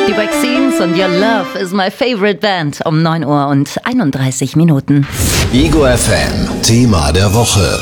Die Vaccines und Your Love is my favorite band um 9 Uhr und 31 Minuten. Ego FM, Thema der Woche.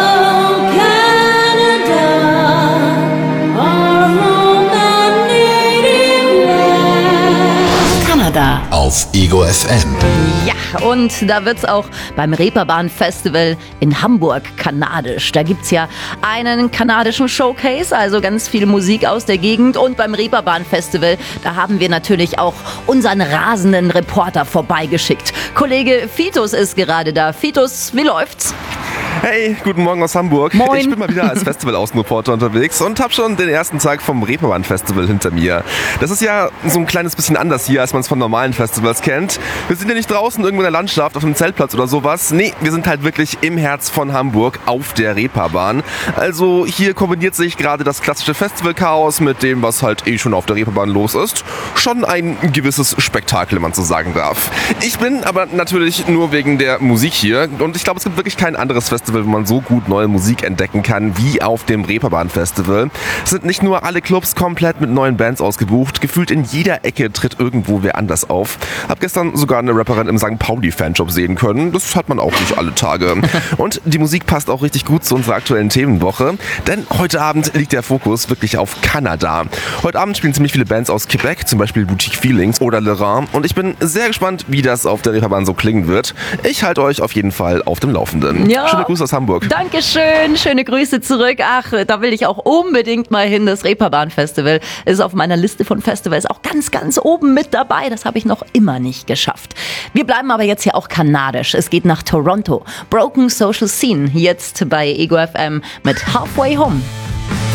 Kanada. Auf Ego FM. Ja, und da wird's auch beim Reeperbahn Festival in Hamburg kanadisch. Da gibt's ja einen kanadischen Showcase, also ganz viel Musik aus der Gegend. Und beim Reeperbahn Festival, da haben wir natürlich auch unseren rasenden Reporter vorbeigeschickt. Kollege Fitus ist gerade da. Fitus, wie läuft's? Hey, guten Morgen aus Hamburg. Moin. Ich bin mal wieder als Festival-Außenreporter unterwegs und habe schon den ersten Tag vom Reeperbahn-Festival hinter mir. Das ist ja so ein kleines bisschen anders hier, als man es von normalen Festivals kennt. Wir sind ja nicht draußen irgendwo in der Landschaft auf einem Zeltplatz oder sowas. Nee, wir sind halt wirklich im Herz von Hamburg auf der Reeperbahn. Also hier kombiniert sich gerade das klassische Festival-Chaos mit dem, was halt schon auf der Reeperbahn los ist. Schon ein gewisses Spektakel, wenn man so sagen darf. Ich bin aber natürlich nur wegen der Musik hier und ich glaube, es gibt wirklich kein anderes Festival, wo man so gut neue Musik entdecken kann wie auf dem Reeperbahn Festival. Es sind nicht nur alle Clubs komplett mit neuen Bands ausgebucht, gefühlt in jeder Ecke tritt irgendwo wer anders auf. Hab gestern sogar eine Rapperin im St. Pauli Fanshop sehen können, das hat man auch nicht alle Tage. Und die Musik passt auch richtig gut zu unserer aktuellen Themenwoche, denn heute Abend liegt der Fokus wirklich auf Kanada. Heute Abend spielen ziemlich viele Bands aus Quebec, zum Beispiel Boutique Feelings oder Le Rhin, und ich bin sehr gespannt, wie das auf der Reeperbahn so klingen wird. Ich halte euch auf jeden Fall auf dem Laufenden. Ja. Schöne Grüße aus Hamburg. Dankeschön, schöne Grüße zurück. Ach, da will ich auch unbedingt mal hin. Das Reeperbahn Festival ist auf meiner Liste von Festivals auch ganz, ganz oben mit dabei. Das habe ich noch immer nicht geschafft. Wir bleiben aber jetzt hier auch kanadisch. Es geht nach Toronto. Broken Social Scene, jetzt bei Ego FM mit Halfway Home.